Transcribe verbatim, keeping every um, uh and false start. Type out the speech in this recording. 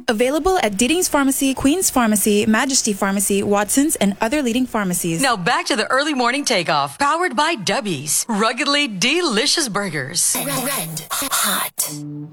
Available at Diddings Pharmacy, Queen's Pharmacy, Majesty Pharmacy, Watson's, and other leading pharmacies. Now back to the early morning takeoff, powered by Dubby's. Ruggedly delicious burgers. Red, red hot.